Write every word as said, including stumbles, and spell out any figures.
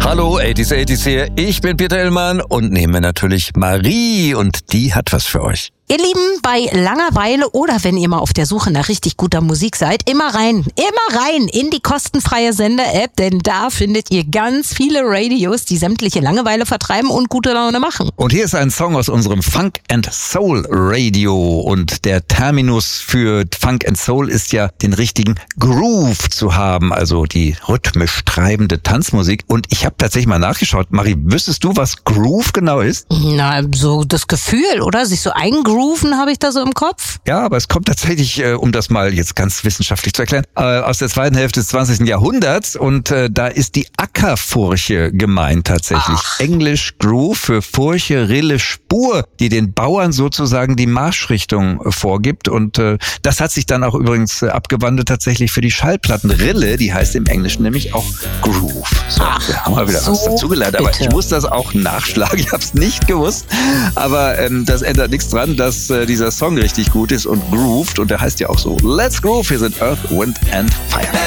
Hallo, achtziger achtziger hier. Ich bin Peter Illmann und nehme natürlich Marie und die hat was für euch. Ihr Lieben, bei Langeweile oder wenn ihr mal auf der Suche nach richtig guter Musik seid, immer rein, immer rein in die kostenfreie Sender-App, denn da findet ihr ganz viele Radios, die sämtliche Langeweile vertreiben und gute Laune machen. Und hier ist ein Song aus unserem Funk and Soul Radio und der Terminus für Funk and Soul ist ja, den richtigen Groove zu haben, also die rhythmisch treibende Tanzmusik. Und ich habe tatsächlich mal nachgeschaut. Marie, wüsstest du, was Groove genau ist? Na, so das Gefühl, oder? Sich so eingrooven, habe ich da so im Kopf? Ja, aber es kommt tatsächlich, äh, um das mal jetzt ganz wissenschaftlich zu erklären, äh, aus der zweiten Hälfte des zwanzigsten Jahrhunderts und äh, da ist die Ackerfurche gemeint tatsächlich. Ach. Englisch Groove für Furche, Rille, Spur, die den Bauern sozusagen die Marschrichtung äh, vorgibt und äh, das hat sich dann auch übrigens äh, abgewandelt tatsächlich für die Schallplatten. Rille, die heißt im Englischen nämlich auch Groove. So, Ach, wir haben mal wieder so was dazugelernt, aber bitte. ich muss das auch nachschlagen. Ich habe es nicht gewusst, aber ähm, das ändert nichts dran, dass äh, dieser Song richtig gut ist und grooved und der heißt ja auch so. Let's Groove, hier sind Earth, Wind and Fire.